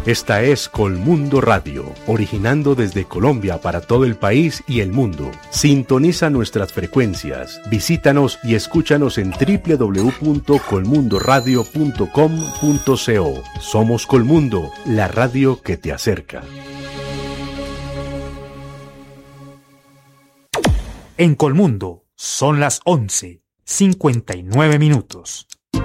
Esta es Colmundo Radio, originando desde Colombia para todo el país y el mundo. Sintoniza nuestras frecuencias, visítanos y escúchanos en www.colmundoradio.com.co. Somos Colmundo, la radio que te acerca. En Colmundo son las 11:59.